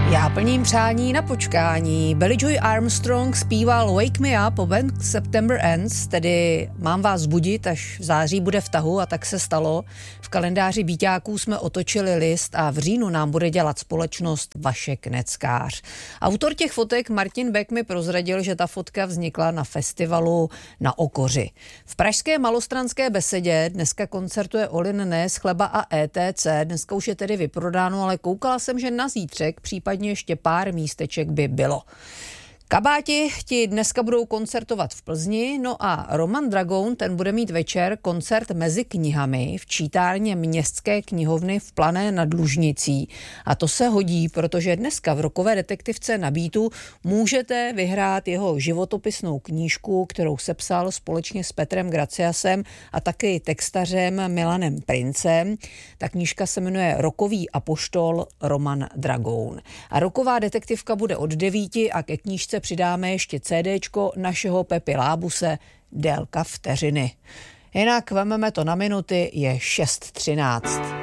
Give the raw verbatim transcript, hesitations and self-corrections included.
Já plním přání na počkání. Billie Joy Armstrong zpíval Wake Me Up When September Ends, tedy mám vás budit, až v září bude v tahu, a tak se stalo. V kalendáři Bíťáků jsme otočili list a v říjnu nám bude dělat společnost Vašek Neckář. Autor těch fotek Martin Beck mi prozradil, že ta fotka vznikla na festivalu Na Okoři. V pražské Malostranské besedě dneska koncertuje Olin Ness, Chleba a E T C. Dneska už je tedy vyprodáno, ale koukala jsem, že na zítřek případně ještě pár místeček by bylo. Kabáti ti dneska budou koncertovat v Plzni, no a Roman Dragoun, ten bude mít večer koncert mezi knihami v čítárně Městské knihovny v Plané nad Lužnicí. A to se hodí, protože dneska v Rokové detektivce na Beatu můžete vyhrát jeho životopisnou knížku, kterou sepsal společně s Petrem Graciasem a taky textařem Milanem Princem. Ta knížka se jmenuje Rokový apoštol Roman Dragoun. A Roková detektivka bude od devíti a ke knížce přidáme ještě CDčko našeho Pepy Lábuse Délka vteřiny. Jinak vememe to na minuty, je šest třináct.